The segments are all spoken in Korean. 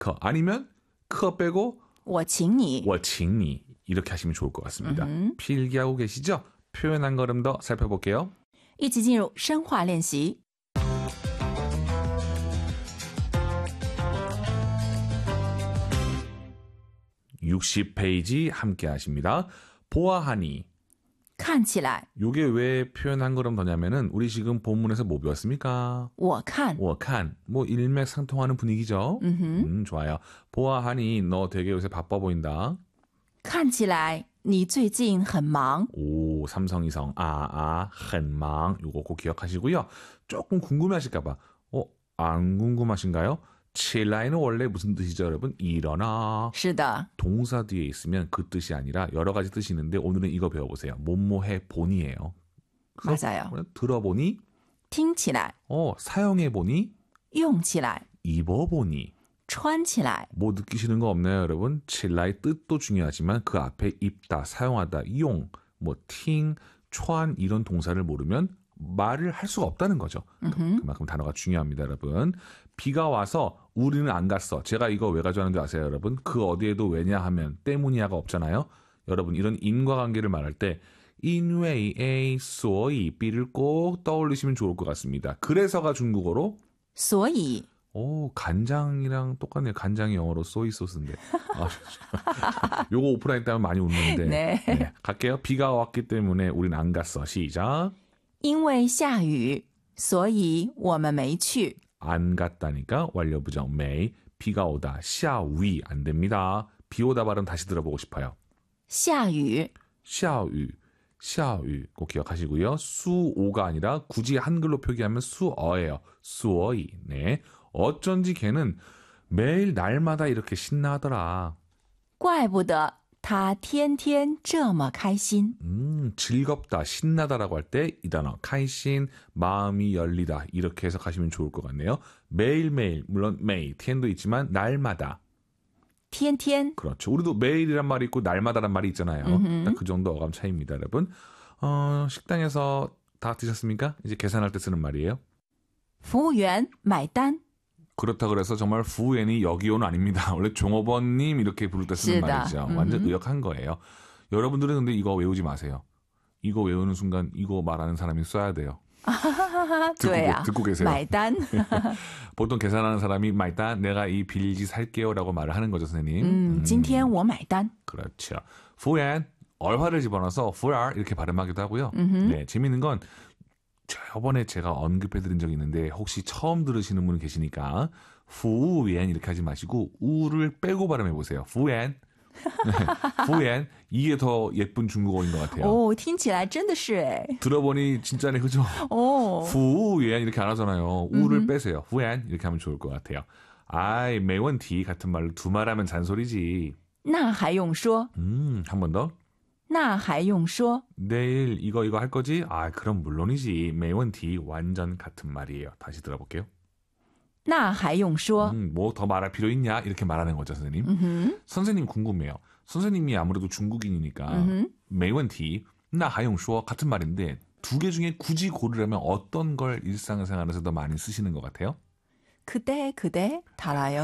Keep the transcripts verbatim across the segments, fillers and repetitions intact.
커. 아니면 커 빼고 我请你. 我请你 이렇게 하시면 좋을 것 같습니다. 음흠. 필기하고 계시죠? 표현 한 걸음 더 살펴볼게요. 一起进入深化练习. 육십 페이지 함께 하십니다. 보아하니. 看起来. 요게 왜 표현 한 걸음 더냐면은 우리 지금 본문에서 뭐 배웠습니까? 我看. 我看. 뭐 일맥상통하는 분위기죠. 음흠. 음, 좋아요. 보아하니 너 되게 요새 바빠 보인다. 看起来你最近很忙. 오, 삼성이성. 아, 아, 很忙. 요거 꼭 기억하시고요. 조금 궁금해하실까 봐. 어, 안 궁금하신가요? 칠라이는 원래 무슨 뜻이죠, 여러분? 일어나. 是的. 동사 뒤에 있으면 그 뜻이 아니라 여러 가지 뜻이 있는데 오늘은 이거 배워보세요. 뭐뭐해 보니예요. 맞아요. 들어보니, 听起来. 어, 사용해보니, 用起来. 입어보니. 穿起来. 뭐 느끼시는 거 없나요, 여러분? 칠라의 뜻도 중요하지만 그 앞에 입다, 사용하다, 용, 뭐 팅, 천 이런 동사를 모르면 말을 할 수가 없다는 거죠. 음흠. 그만큼 단어가 중요합니다, 여러분. 비가 와서 우리는 안 갔어. 제가 이거 왜 가져왔는지 아세요, 여러분? 그 어디에도 왜냐 하면 때문이야가 없잖아요. 여러분 이런 인과관계를 말할 때 인웨이에 소이 B를 꼭 떠올리시면 좋을 것 같습니다. 그래서가 중국어로 所以. 오, 간장이랑 똑같네요. 간장이 영어로 소이 소스인데. 아, 요거 오프라인 때문에 많이 웃는데. 네. 네, 갈게요. 비가 왔기 때문에 우린 안 갔어. 시작. 因为下雨所以我们没去. 안 갔다니까 완료부정 may. 비가 오다. 下雨 안 됩니다. 비 오다 발음 다시 들어보고 싶어요. 下雨. 下雨. 下雨 꼭 기억하시고요. 수오가 아니라 굳이 한글로 표기하면 수어예요. 수어이. 네. 어쩐지 걔는 매일 날마다 이렇게 신나하더라. 怪不得他天天这么开心. 음, 즐겁다, 신나다라고 할 때 이 단어, 카이신, 마음이 열리다 이렇게 해석하시면 좋을 것 같네요. 매일매일, 물론 매일, 텐도 있지만 날마다. 天天. 그렇죠. 우리도 매일이란 말이 있고 날마다란 말이 있잖아요. 음흠. 딱 그 정도 어감 차이입니다, 여러분. 어, 식당에서 다 드셨습니까? 이제 계산할 때 쓰는 말이에요. 服务员买单. 그렇다 그래서 정말 후엔이 여기요는 아닙니다. 원래 종업원님 이렇게 부를 때 쓰는 시다. 말이죠. 음흠. 완전 의역한 거예요. 여러분들은 근데 이거 외우지 마세요. 이거 외우는 순간 이거 말하는 사람이 써야 돼요. 듣고, 네. 듣고 계세요. 买单. 보통 계산하는 사람이 말단 내가 이 빌지 살게요라고 말을 하는 거죠, 선생님. 음, 今天我买单. 그렇죠. 후엔 얼화를 집어넣어서 후알 이렇게 발음하기도 하고요. 음흠. 네, 재밌는 건 저번에 제가 언급해드린 적이 있는데 혹시 처음 들으시는 분 계시니까 후엔 이렇게 하지 마시고 우를 빼고 발음해보세요. 후엔. 네, 후엔. 이게 더 예쁜 중국어인 것 같아요. 哦，听起来真的是哎。 들어보니 진짜네, 그죠? 哦， 후엔 이렇게 안 하잖아요. 우를 음흠. 빼세요. 후엔 이렇게 하면 좋을 것 같아요. 아이, 매원티 같은 말로 두 말 하면 잔소리지. 那还用说？ 음, 한 번 더. 那还用说？ 내일 이거 이거 할 거지? 아, 그럼 물론이지. 매원티 완전 같은 말이에요. 다시 들어볼게요. 那还用说？ 음, 뭐 더 말할 필요 있냐? 이렇게 말하는 거죠, 선생님. 음흠. 선생님 궁금해요. 선생님이 아무래도 중국인이니까 음흠. 매원티, 나 하용쇼 같은 말인데 두 개 중에 굳이 고르려면 어떤 걸 일상생활에서 더 많이 쓰시는 것 같아요? 그대 그대 달아요.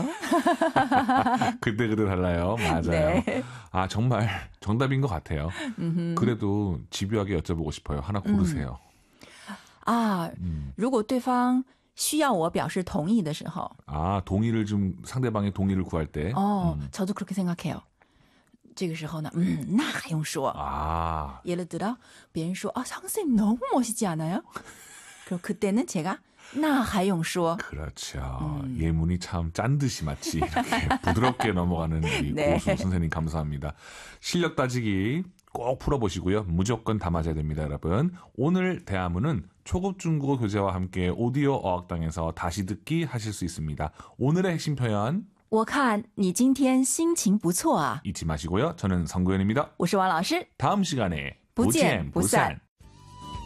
그때 그때 달라요. 맞아요. 네. 아, 정말 정답인 것 같아요. 음흠. 그래도 집요하게 여쭤보고 싶어요. 하나 고르세요. 啊， 음. 如果对方需要我表示同意的时候， 아, 동의를 좀 상대방의 동의를 구할 때. 어, 음. 저도 그렇게 생각해요. 这个时候呢，嗯，那还用说？ 아, 예를 들어 别人说，啊，선생님 너무 멋있지 않아요? 그럼 그때는 제가 那还用说？ 그렇죠. 음. 예문이 참 짠 듯이 마치 이렇게 부드럽게 넘어가는 우리 네. 고수 선생님 감사합니다. 실력 따지기 꼭 풀어보시고요. 무조건 다 맞아야 됩니다, 여러분. 오늘 대화문은 초급 중국어 교재와 함께 오디오 어학당에서 다시 듣기 하실 수 있습니다. 오늘의 핵심 표현 我看你今天心情不错啊。 잊지 마시고요. 저는 성구현입니다. 我是王老师。 다음 시간에 不见不散。